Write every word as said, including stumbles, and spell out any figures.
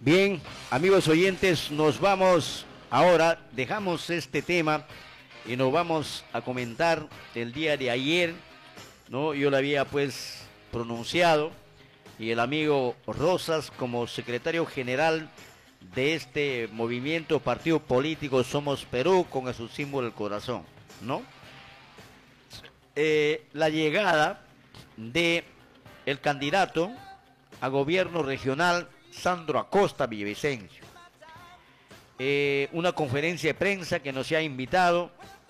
Bien, amigos oyentes, nos vamos ahora, dejamos este tema y nos vamos a comentar el día de ayer, ¿no? Yo lo había pues pronunciado y el amigo Rosas como secretario general de este movimiento partido político Somos Perú con su símbolo el corazón, ¿no? Eh, la llegada de el candidato a gobierno regional Sandro Acosta Villavicencio. Eh, una conferencia de prensa que nos ha invitado